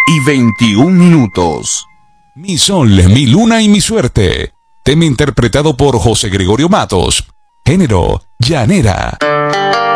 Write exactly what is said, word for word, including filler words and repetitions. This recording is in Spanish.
y veintiún minutos. Mi sol, mi luna y mi suerte. Tema interpretado por José Gregorio Matos. Género, llanera.